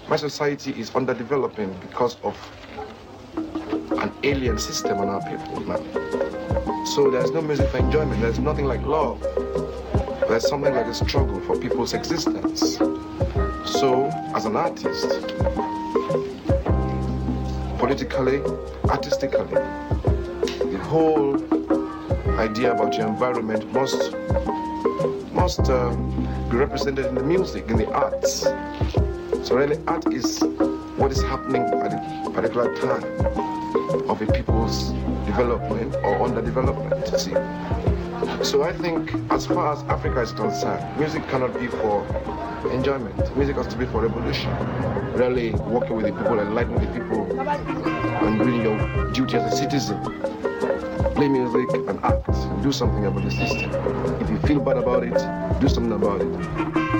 My society is underdeveloping because of an alien system on our people now. So there's no music for enjoyment. There's nothing like love. There's something like a struggle for people's existence. So, as an artist, politically, artistically, the whole idea about your environment must be represented in the music, in the arts. So really, art is what is happening at a particular time of a people's development or underdevelopment, you see. So I think as far as Africa is concerned, music cannot be for enjoyment. Music has to be for revolution. Really working with the people, enlightening the people, and doing your duty as a citizen. Play music and act. Do something about the system. If you feel bad about it, do something about it.